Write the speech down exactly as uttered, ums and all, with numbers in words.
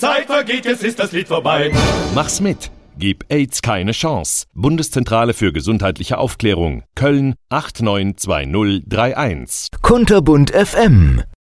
Zeit vergeht, jetzt ist das Lied vorbei. Mach's mit. Gib AIDS keine Chance. Bundeszentrale für gesundheitliche Aufklärung. Köln acht neun zwei null drei eins. Kunterbund F M